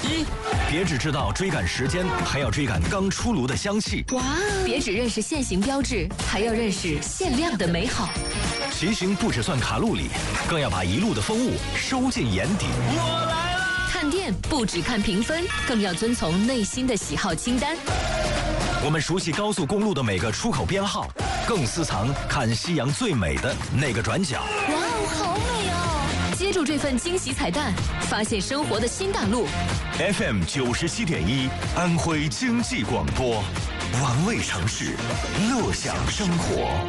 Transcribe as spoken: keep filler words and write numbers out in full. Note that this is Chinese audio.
一，别只知道追赶时间，还要追赶刚出炉的香气。 哇！别只认识限行标志，还要认识限量的美好。 骑行不只算卡路里，更要把一路的风物收进眼底。 我来了！ 看店不只看评分，更要遵从内心的喜好清单。 我们熟悉高速公路的每个出口编号，更私藏看夕阳最美的那个转角。 哇哦，好美哦！接住这份惊喜彩蛋，发现生活的新大陆。 F M 九十七点一，安徽经济广播，玩味城市，乐享生活。